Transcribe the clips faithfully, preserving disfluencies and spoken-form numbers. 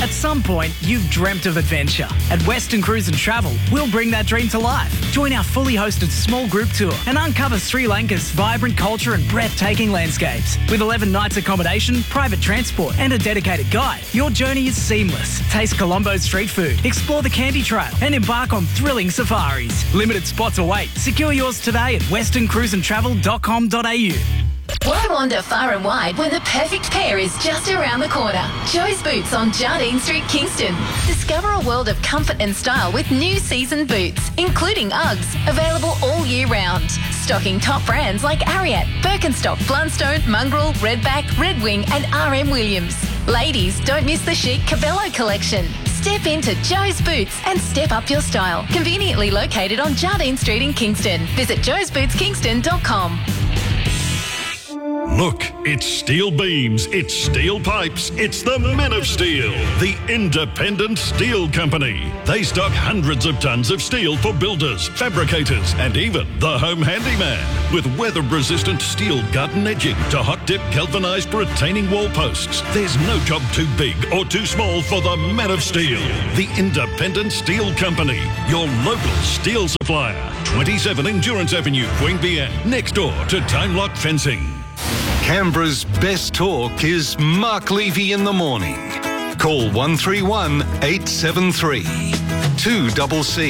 At some point, you've dreamt of adventure. At Western Cruise and Travel, we'll bring that dream to life. Join our fully hosted small group tour and uncover Sri Lanka's vibrant culture and breathtaking landscapes. With eleven nights accommodation, private transport and a dedicated guide, your journey is seamless. Taste Colombo's street food, explore the Candy Trail and embark on thrilling safaris. Limited spots await. Secure yours today at western cruise and travel dot com dot a u. Why wander far and wide when the perfect pair is just around the corner? Joe's Boots on Jardine Street, Kingston. Discover a world of comfort and style with new season boots, including Uggs, available all year round. Stocking top brands like Ariat, Birkenstock, Blundstone, Mongrel, Redback, Red Wing and R M Williams. Ladies, don't miss the chic Cabello collection. Step into Joe's Boots and step up your style. Conveniently located on Jardine Street in Kingston. Visit joes boots kingston dot com. Look, it's steel beams, it's steel pipes, it's the Men of Steel, the independent steel company. They stock hundreds of tons of steel for builders, fabricators, and even the home handyman. With weather-resistant steel garden edging to hot-dip galvanised retaining wall posts, there's no job too big or too small for the Men of Steel, the independent steel company. Your local steel supplier. twenty-seven Endurance Avenue, Queanbeyan, next door to Time Lock Fencing. Canberra's best talk is Mark Levy in the morning. Call one three one, eight seven three, two C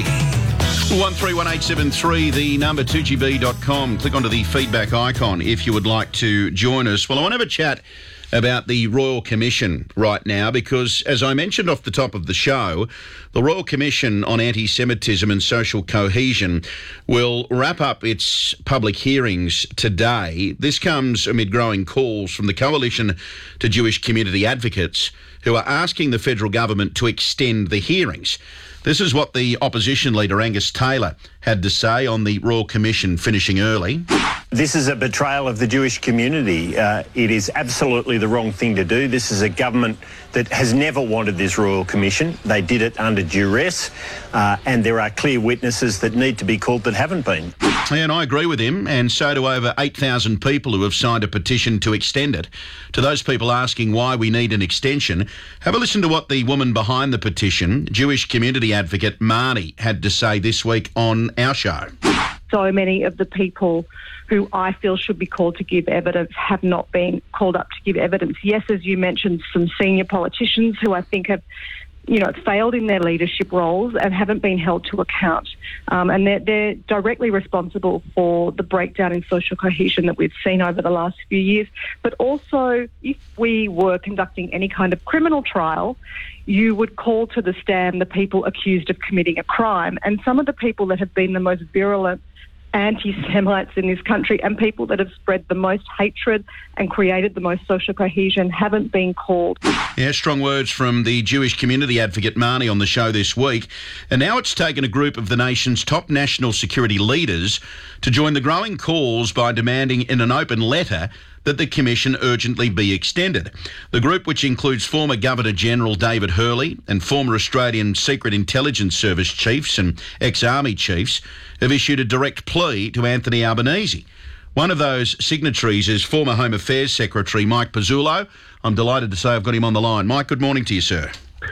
C. one three one eight seven three, the number two G B dot com. Click onto the feedback icon if you would like to join us. Well, I want to have a chat about the Royal Commission right now because, as I mentioned off the top of the show, the Royal Commission on Anti-Semitism and Social Cohesion will wrap up its public hearings today. This comes amid growing calls from the Coalition to Jewish Community Advocates who are asking the federal government to extend the hearings. This is what the opposition leader Angus Taylor had to say on the Royal Commission finishing early. This is a betrayal of the Jewish community. Uh, it is absolutely the wrong thing to do. This is a government that has never wanted this Royal Commission. They did it under duress, uh, and there are clear witnesses that need to be called that haven't been. And I agree with him, and so do over eight thousand people who have signed a petition to extend it. To those people asking why we need an extension, have a listen to what the woman behind the petition, Jewish community advocate Marnie, had to say this week on our show. So many of the people who I feel should be called to give evidence have not been called up to give evidence. Yes, as you mentioned, some senior politicians who I think have, you know, failed in their leadership roles and haven't been held to account. Um, and they're, they're directly responsible for the breakdown in social cohesion that we've seen over the last few years. But also, if we were conducting any kind of criminal trial, you would call to the stand the people accused of committing a crime. And some of the people that have been the most virulent anti-Semites in this country and people that have spread the most hatred and created the most social cohesion haven't been called. Yeah, strong words from the Jewish community advocate Marnie on the show this week. And now it's taken a group of the nation's top national security leaders to join the growing calls by demanding in an open letter that the Commission urgently be extended. The group, which includes former Governor-General David Hurley and former Australian Secret Intelligence Service chiefs and ex-army chiefs, have issued a direct plea to Anthony Albanese. One of those signatories is former Home Affairs Secretary Mike Pezzullo. I'm delighted to say I've got him on the line. Mike, good morning to you, sir.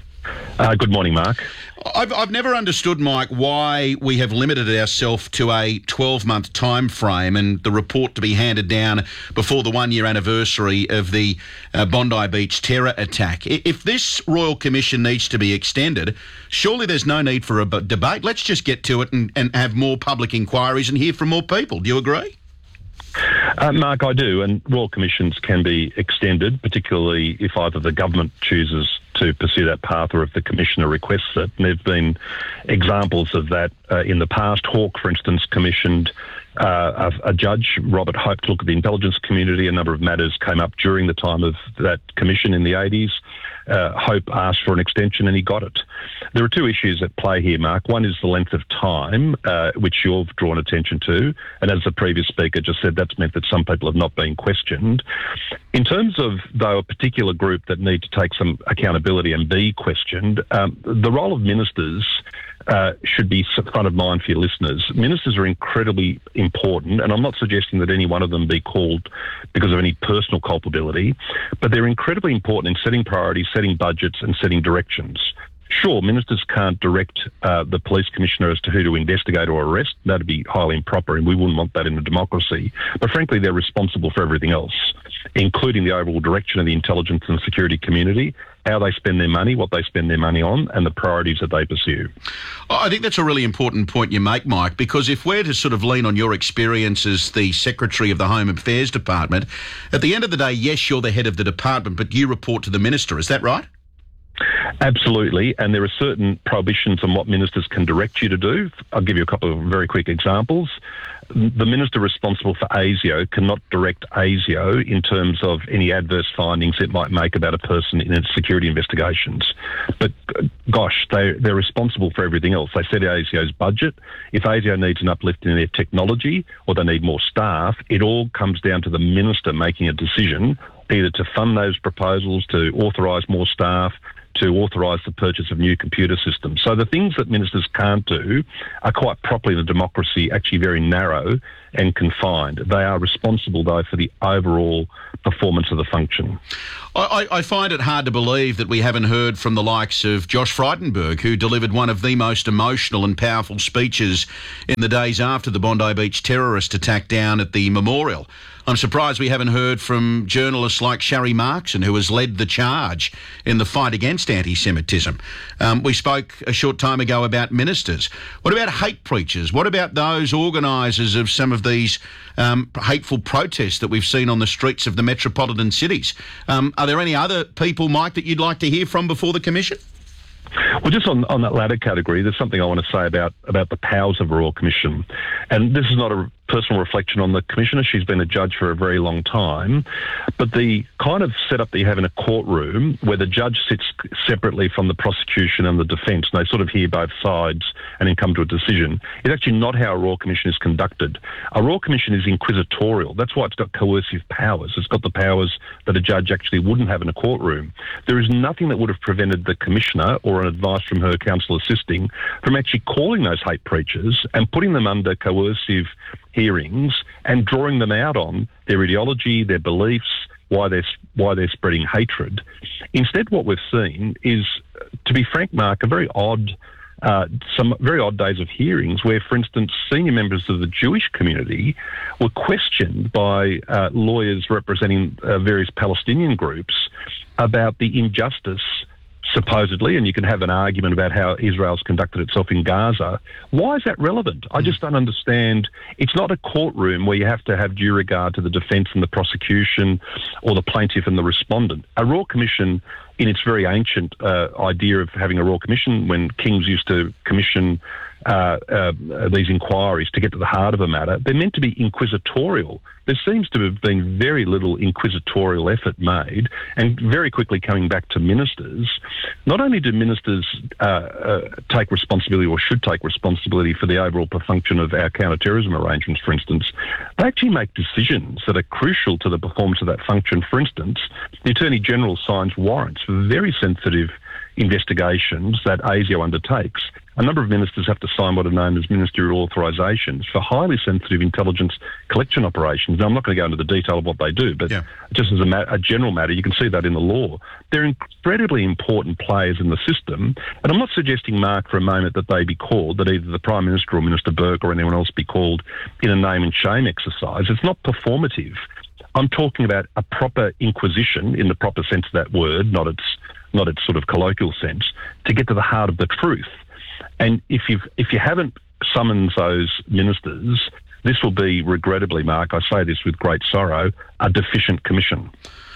Uh, good morning, Mark. I've, I've never understood, Mike, why we have limited ourselves to a twelve-month time frame and the report to be handed down before the one-year anniversary of the uh, Bondi Beach terror attack. If this Royal Commission needs to be extended, surely there's no need for a b- debate. Let's just get to it and, and have more public inquiries and hear from more people. Do you agree? Uh, Mark, I do, and Royal Commissions can be extended, particularly if either the government chooses to pursue that path or if the Commissioner requests it. And there have been examples of that uh, in the past. Hawke, for instance, commissioned uh, a, a judge, Robert Hope, to look at the intelligence community. A number of matters came up during the time of that commission in the eighties. Uh, Hope asked for an extension and he got it. There are two issues at play here, Mark. One is the length of time, uh, which you've drawn attention to. And as the previous speaker just said, that's meant that some people have not been questioned. In terms of, though, a particular group that need to take some accountability and be questioned, um, the role of ministers uh, should be front of mind for your listeners. Ministers are incredibly important, and I'm not suggesting that any one of them be called because of any personal culpability, but they're incredibly important in setting priorities, setting budgets, and setting directions. Sure, ministers can't direct uh, the police commissioner as to who to investigate or arrest. That'd be highly improper, and we wouldn't want that in a democracy. But frankly, they're responsible for everything else, including the overall direction of the intelligence and security community, how they spend their money, what they spend their money on, and the priorities that they pursue. I think that's a really important point you make, Mike, because if we're to sort of lean on your experience as the Secretary of the Home Affairs Department, at the end of the day, yes, you're the head of the department, but you report to the Minister. Is that right? Absolutely, and there are certain prohibitions on what ministers can direct you to do. I'll give you a couple of very quick examples. The minister responsible for ASIO cannot direct ASIO in terms of any adverse findings it might make about a person in its security investigations. But gosh, they, they're responsible for everything else. They set ASIO's budget. If ASIO needs an uplift in their technology or they need more staff, it all comes down to the minister making a decision either to fund those proposals, to authorise more staff, to authorise the purchase of new computer systems. So the things that ministers can't do are quite properly in a democracy actually very narrow and confined. They are responsible, though, for the overall performance of the function. I, I find it hard to believe that we haven't heard from the likes of Josh Frydenberg, who delivered one of the most emotional and powerful speeches in the days after the Bondi Beach terrorist attack down at the memorial. I'm surprised we haven't heard from journalists like Sharri Markson, who has led the charge in the fight against anti-Semitism. Um, we spoke a short time ago about ministers. What about hate preachers? What about those organisers of some of these um, hateful protests that we've seen on the streets of the metropolitan cities? Um, are there any other people, Mike, that you'd like to hear from before the Commission? Well, just on, on that latter category, there's something I want to say about, about the powers of a Royal Commission. And this is not a personal reflection on the Commissioner. She's been a judge for a very long time. But the kind of setup that you have in a courtroom where the judge sits separately from the prosecution and the defence, and they sort of hear both sides and then come to a decision, is actually not how a Royal Commission is conducted. A Royal Commission is inquisitorial. That's why it's got coercive powers. It's got the powers that a judge actually wouldn't have in a courtroom. There is nothing that would have prevented the Commissioner or an advice from her counsel assisting from actually calling those hate preachers and putting them under coercive hearings and drawing them out on their ideology, their beliefs, why they're why they're spreading hatred. Instead, what we've seen is, to be frank, Mark, a very odd, uh, some very odd days of hearings where, for instance, senior members of the Jewish community were questioned by uh, lawyers representing uh, various Palestinian groups about the injustice, supposedly, and you can have an argument about how Israel's conducted itself in Gaza. Why is that relevant? I just don't understand. It's not a courtroom where you have to have due regard to the defence and the prosecution or the plaintiff and the respondent. A Royal Commission, in its very ancient uh, idea of having a Royal Commission, when kings used to commission uh, uh, these inquiries to get to the heart of a matter, they're meant to be inquisitorial. There seems to have been very little inquisitorial effort made, and very quickly coming back to ministers, not only do ministers uh, uh, take responsibility or should take responsibility for the overall function of our counter-terrorism arrangements, for instance, they actually make decisions that are crucial to the performance of that function. For instance, the Attorney-General signs warrants for very sensitive investigations that ASIO undertakes. A number of ministers have to sign what are known as ministerial authorisations for highly sensitive intelligence collection operations. Now, I'm not going to go into the detail of what they do, but yeah. just as a, ma- a general matter, you can see that in the law. They're incredibly important players in the system, and I'm not suggesting, Mark, for a moment that they be called, that either the Prime Minister or Minister Burke or anyone else be called in a name and shame exercise. It's not performative. I'm talking about a proper inquisition in the proper sense of that word, not its not its sort of colloquial sense, to get to the heart of the truth. And if you if you haven't summoned those ministers, this will be, regrettably, Mark, I say this with great sorrow, a deficient commission.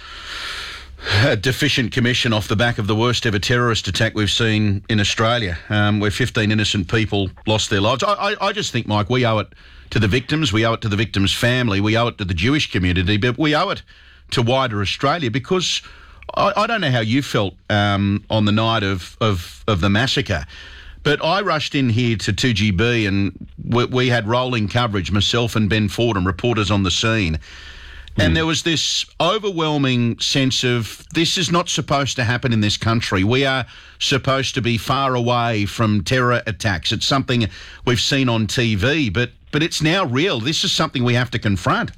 A deficient commission off the back of the worst ever terrorist attack we've seen in Australia, um, where fifteen innocent people lost their lives. I, I, I just think, Mike, we owe it to the victims, we owe it to the victims' family, we owe it to the Jewish community, but we owe it to wider Australia, because I, I don't know how you felt um, on the night of, of, of the massacre, but I rushed in here to two G B and we, we had rolling coverage, myself and Ben Fordham, reporters on the scene. And there was this overwhelming sense of this is not supposed to happen in this country. We are supposed to be far away from terror attacks. It's something we've seen on T V, but but it's now real. This is something we have to confront.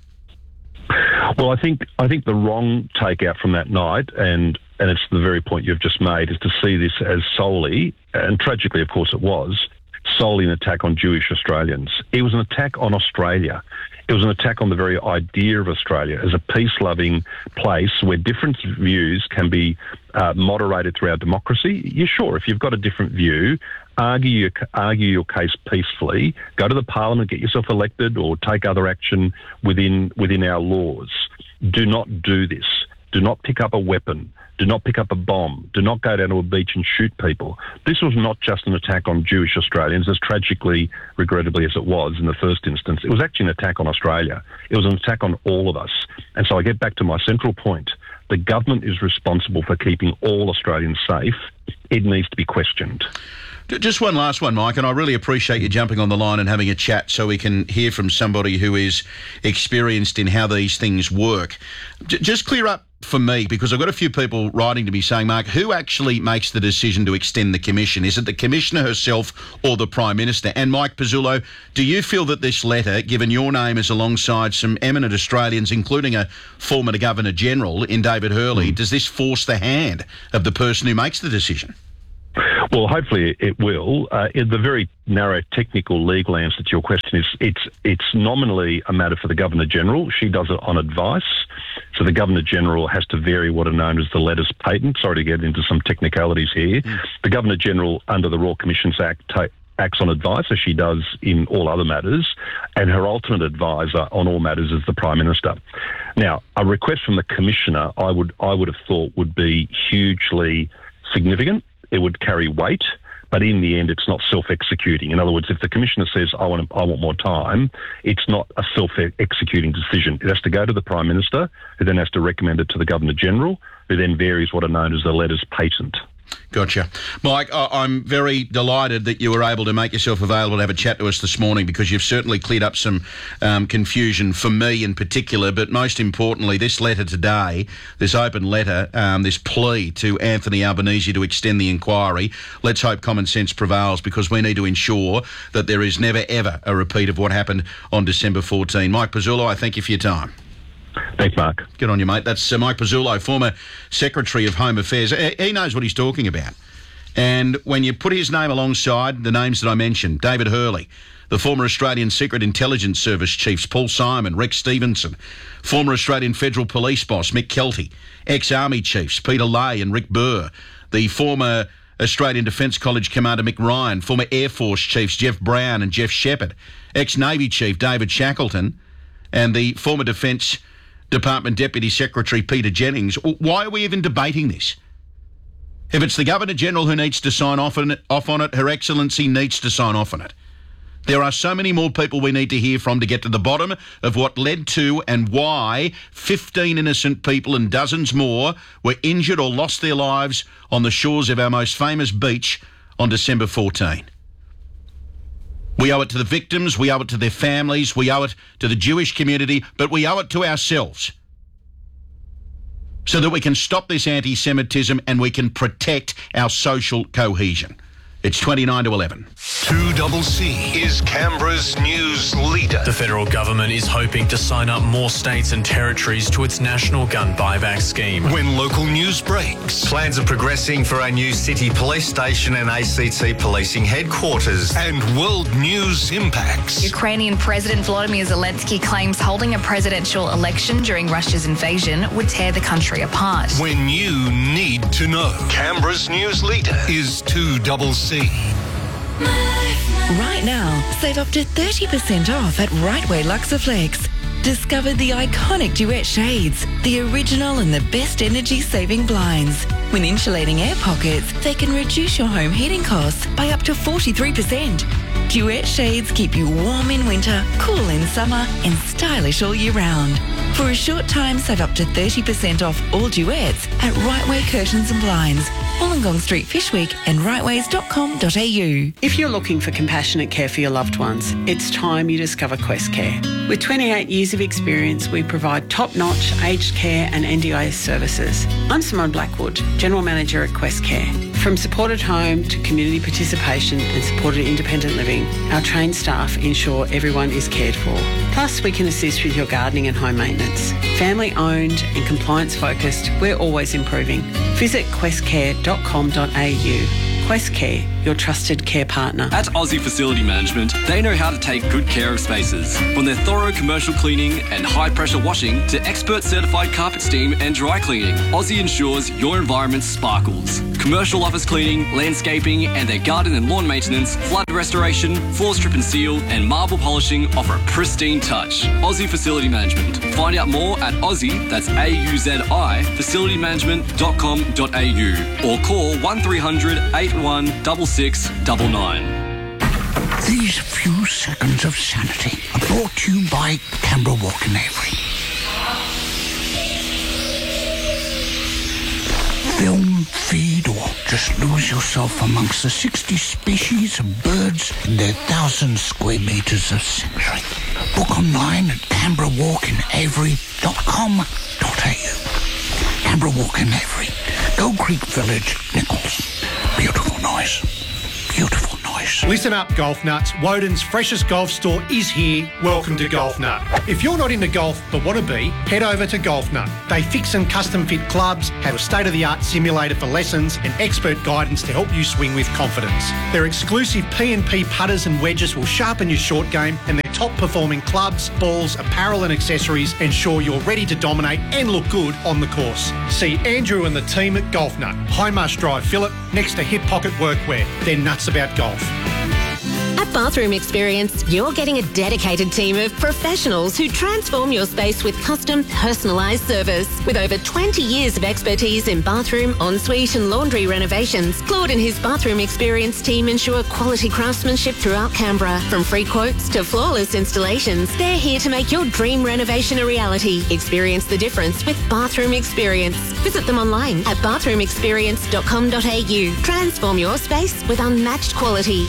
Well, I think I think the wrong takeout from that night, and and it's the very point you've just made, is to see this as solely, and tragically, of course, it was, solely an attack on Jewish Australians. It was an attack on Australia. It was an attack on the very idea of Australia as a peace-loving place where different views can be uh, moderated through our democracy. You're sure, if you've got a different view, argue your, argue your case peacefully, go to the parliament, get yourself elected, or take other action within within our laws. Do not do this. Do not pick up a weapon. Do not pick up a bomb. Do not go down to a beach and shoot people. This was not just an attack on Jewish Australians, as tragically, regrettably as it was in the first instance. It was actually an attack on Australia. It was an attack on all of us. And so I get back to my central point. The government is responsible for keeping all Australians safe. It needs to be questioned. Just one last one, Mike, and I really appreciate you jumping on the line and having a chat so we can hear from somebody who is experienced in how these things work. J- just clear up for me, because I've got a few people writing to me saying, Mark, who actually makes the decision to extend the commission? Is it the Commissioner herself or the Prime Minister? And Mike Pezzullo, do you feel that this letter, given your name is alongside some eminent Australians, including a former Governor-General in David Hurley, mm. does this force the hand of the person who makes the decision? Well, hopefully it will. Uh, in the very narrow technical legal answer to your question is it's it's nominally a matter for the Governor-General. She does it on advice. So the Governor-General has to vary what are known as the letters patent. Sorry to get into some technicalities here. Mm. The Governor-General, under the Royal Commissions Act, ta- acts on advice, as she does in all other matters, and her ultimate advisor on all matters is the Prime Minister. Now, a request from the Commissioner, I would I would have thought would be hugely significant. It would carry weight, but in the end, it's not self-executing. In other words, if the Commissioner says, I want I want more time, it's not a self-executing decision. It has to go to the Prime Minister, who then has to recommend it to the Governor-General, who then varies what are known as the letters patent. Gotcha. Mike, I'm very delighted that you were able to make yourself available to have a chat to us this morning, because you've certainly cleared up some um, confusion for me in particular, but most importantly, this letter today, this open letter, um, this plea to Anthony Albanese to extend the inquiry, let's hope common sense prevails, because we need to ensure that there is never, ever a repeat of what happened on December fourteenth. Mike Pezzullo, I thank you for your time. Thanks, Mark. Good on you, mate. That's uh, Mike Pezzullo, former Secretary of Home Affairs. He knows what he's talking about. And when you put his name alongside the names that I mentioned, David Hurley, the former Australian Secret Intelligence Service chiefs Paul Simon, Rex Stevenson, former Australian Federal Police boss Mick Kelty, ex-Army chiefs Peter Lay and Rick Burr, the former Australian Defence College Commander Mick Ryan, former Air Force chiefs Jeff Brown and Jeff Shepherd, ex-Navy Chief David Shackleton, and the former Defence Department Deputy Secretary Peter Jennings. Why are we even debating this? If it's the Governor-General who needs to sign off on it, off on it, Her Excellency needs to sign off on it. There are so many more people we need to hear from to get to the bottom of what led to and why fifteen innocent people and dozens more were injured or lost their lives on the shores of our most famous beach on December fourteenth. We owe it to the victims, we owe it to their families, we owe it to the Jewish community, but we owe it to ourselves, so that we can stop this anti-Semitism and we can protect our social cohesion. It's twenty-nine to eleven. two C C is Canberra's news leader. The federal government is hoping to sign up more states and territories to its national gun buyback scheme. When local news breaks. Plans are progressing for a new city police station and A C T policing headquarters. And world news impacts. Ukrainian President Volodymyr Zelensky claims holding a presidential election during Russia's invasion would tear the country apart. When you need to know. Canberra's news leader is two C C. Right now, save up to thirty percent off at Rightway Luxaflex. Discover the iconic Duet shades, the original and the best energy-saving blinds. When insulating air pockets, they can reduce your home heating costs by up to forty-three percent. Duet shades keep you warm in winter, cool in summer, and stylish all year round. For a short time, save up to thirty percent off all Duets at Rightway Curtains and Blinds. Wollongong Street Fish Week and rightways dot com dot a u. If you're looking for compassionate care for your loved ones, it's time you discover Quest Care. With twenty-eight years of experience, we provide top-notch aged care and N D I S services. I'm Simone Blackwood, General Manager at Quest Care. From supported home to community participation and supported independent living, our trained staff ensure everyone is cared for. Plus, we can assist with your gardening and home maintenance. Family owned and compliance focused, we're always improving. Visit quest care dot com dot a u. Quest Care, your trusted care partner. At Aussie Facility Management, they know how to take good care of spaces. From their thorough commercial cleaning and high-pressure washing to expert certified carpet steam and dry cleaning, Aussie ensures your environment sparkles. Commercial office cleaning, landscaping, and their garden and lawn maintenance, flood restoration, floor strip and seal, and marble polishing offer a pristine touch. Aussie Facility Management. Find out more at Aussie, that's A U Z I, facility management dot com dot a u or call one three hundred eight one six six nine nine. These few seconds of sanity are brought to you by Canberra Walk in Avery. Film, feed, or just lose yourself amongst the sixty species of birds in their thousand square metres of sanctuary. Book online at canberra walk in avery dot com dot a u. Canberra Walk in Avery, Gold Creek Village, Nichols. Beautiful noise. Beautiful noise. Listen up, Golf Nuts. Woden's freshest golf store is here. Welcome to Golf Nut. If you're not into golf but want to be, head over to Golf Nut. They fix and custom fit clubs, have a state-of-the-art simulator for lessons and expert guidance to help you swing with confidence. Their exclusive P and P putters and wedges will sharpen your short game, and their top-performing clubs, balls, apparel and accessories ensure you're ready to dominate and look good on the course. See Andrew and the team at Golf Nut, Highmarsh Drive, Phillip, next to Hip Pocket Workwear. They're nuts about golf. At Bathroom Experience, you're getting a dedicated team of professionals who transform your space with custom, personalised service. With over twenty years of expertise in bathroom, ensuite and laundry renovations, Claude and his Bathroom Experience team ensure quality craftsmanship throughout Canberra. From free quotes to flawless installations, they're here to make your dream renovation a reality. Experience the difference with Bathroom Experience. Visit them online at bathroom experience dot com dot a u. Transform your space with unmatched quality.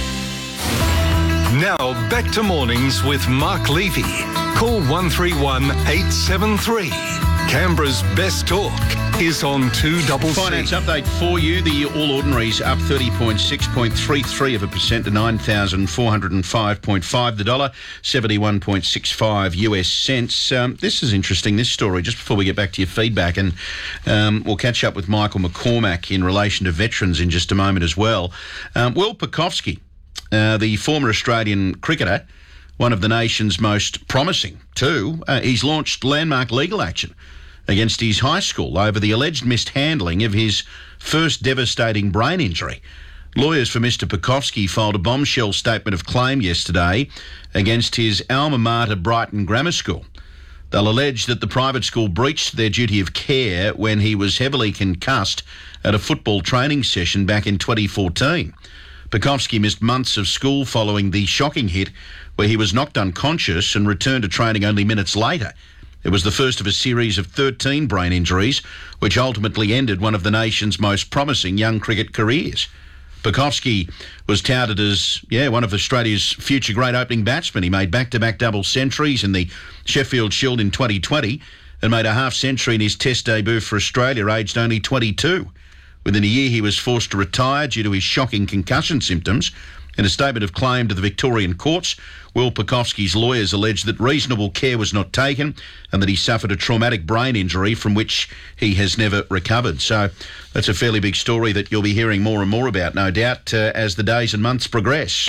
Now back to mornings with Mark Levy. Call one three one eight seven three. Canberra's best talk is on two double C. Finance update for you. The All Ordinaries up thirty point six three three of a percent to nine thousand four hundred five point five. The dollar, seventy-one point six five U S cents. Um, this is interesting, this story, just before we get back to your feedback. And um, we'll catch up with Michael McCormack in relation to veterans in just a moment as well. Um, Will Pucovski, Uh, the former Australian cricketer, one of the nation's most promising too, uh, he's launched landmark legal action against his high school over the alleged mishandling of his first devastating brain injury. Lawyers for Mister Pucovski filed a bombshell statement of claim yesterday against his alma mater Brighton Grammar School. They'll allege that the private school breached their duty of care when he was heavily concussed at a football training session back in twenty fourteen. Pucovski missed months of school following the shocking hit where he was knocked unconscious and returned to training only minutes later. It was the first of a series of thirteen brain injuries, which ultimately ended one of the nation's most promising young cricket careers. Pucovski was touted as, yeah, one of Australia's future great opening batsmen. He made back-to-back double centuries in the Sheffield Shield in twenty twenty and made a half-century in his Test debut for Australia, aged only twenty-two. Within a year, he was forced to retire due to his shocking concussion symptoms. In a statement of claim to the Victorian courts, Will Pucovski's lawyers alleged that reasonable care was not taken and that he suffered a traumatic brain injury from which he has never recovered. So that's a fairly big story that you'll be hearing more and more about, no doubt, uh, as the days and months progress.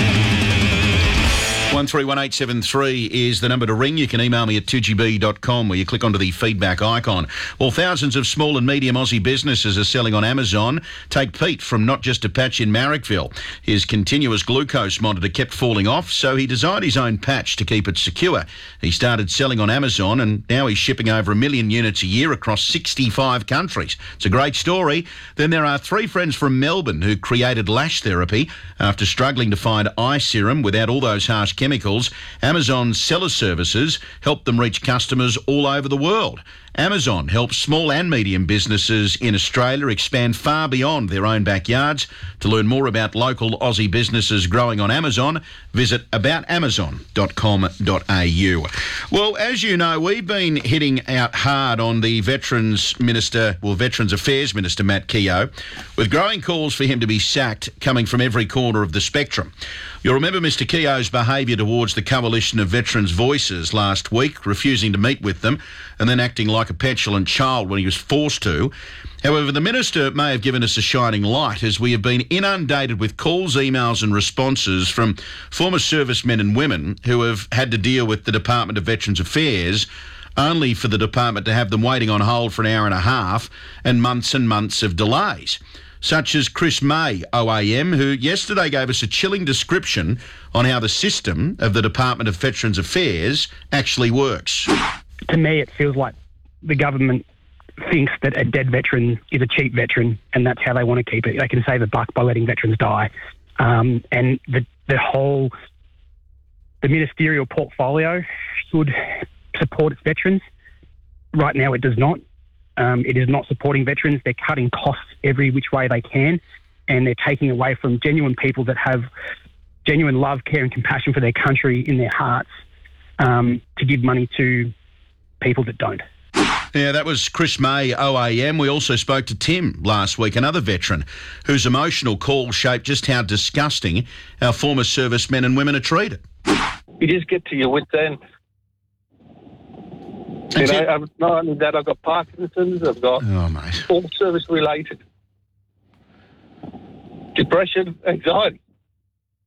one three one eight seven three is the number to ring. You can email me at two g b dot com where you click onto the feedback icon. Well, thousands of small and medium Aussie businesses are selling on Amazon. Take Pete from Not Just a Patch in Marrickville. His continuous glucose monitor kept falling off, so he designed his own patch to keep it secure. He started selling on Amazon and now he's shipping over a million units a year across sixty-five countries. It's a great story. Then there are three friends from Melbourne who created lash therapy after struggling to find eye serum without all those harsh chemicals. Amazon's seller services help them reach customers all over the world. Amazon helps small and medium businesses in Australia expand far beyond their own backyards. To learn more about local Aussie businesses growing on Amazon, visit about amazon dot com dot a u. Well, as you know, we've been hitting out hard on the Veterans Minister, well, Veterans Affairs Minister, Matt Keogh, with growing calls for him to be sacked coming from every corner of the spectrum. You'll remember Mister Keogh's behaviour towards the Coalition of Veterans' Voices last week, refusing to meet with them and then acting like a petulant child when he was forced to. However, the Minister may have given us a shining light, as we have been inundated with calls, emails and responses from former servicemen and women who have had to deal with the Department of Veterans Affairs, only for the department to have them waiting on hold for an hour and a half and months and months of delays, such as Chris May, O A M, who yesterday gave us a chilling description on how the system of the Department of Veterans Affairs actually works. To me, it feels like the government thinks that a dead veteran is a cheap veteran, and that's how they want to keep it. They can save a buck by letting veterans die. Um, and the, the whole, the ministerial portfolio should support its veterans. Right now it does not. Um, it is not supporting veterans. They're cutting costs every which way they can, and they're taking away from genuine people that have genuine love, care and compassion for their country in their hearts, um, to give money to people that don't. Yeah, that was Chris May, O A M. We also spoke to Tim last week, another veteran, whose emotional call shaped just how disgusting our former servicemen and women are treated. You just get to your wits' end. You know, I'm, not only that, I've got Parkinson's, I've got oh, mate. all service-related depression, anxiety.